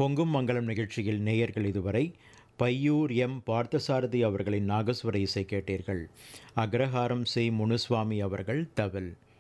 பொங்கும் மங்கலம் நிகழ்ச்சியில் நேயர்கள் இதுவரை பையூர் எம் பார்த்தசாரதி அவர்களின் நாகஸ்வர இசை கேட்டீர்கள். அக்ரஹாரம் சி முனுசுவாமி அவர்கள் தவில்.